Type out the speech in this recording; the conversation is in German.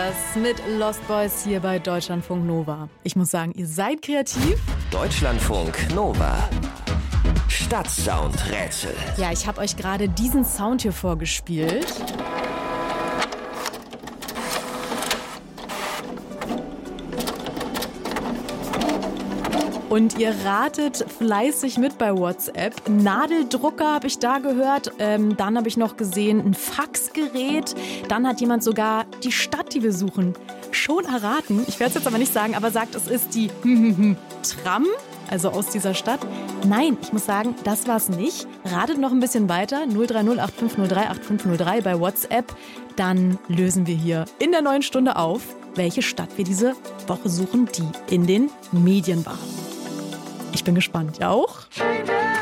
Brothers mit Lost Boys hier bei Deutschlandfunk Nova. Ich muss sagen, ihr seid kreativ. Deutschlandfunk Nova. Stadtsound-Rätsel. Ja, ich habe euch gerade diesen Sound hier vorgespielt. Und ihr ratet fleißig mit bei WhatsApp. Nadeldrucker habe ich da gehört. Dann habe ich noch gesehen ein Faxgerät. Dann hat jemand sogar die Stadt, die wir suchen, schon erraten. Ich werde es jetzt aber nicht sagen, aber sagt, es ist die Tram, also aus dieser Stadt. Nein, ich muss sagen, das war es nicht. Ratet noch ein bisschen weiter. 030 8503 8503 bei WhatsApp. Dann lösen wir hier in der neuen Stunde auf, welche Stadt wir diese Woche suchen, die in den Medien war. Ich bin gespannt. Ihr auch?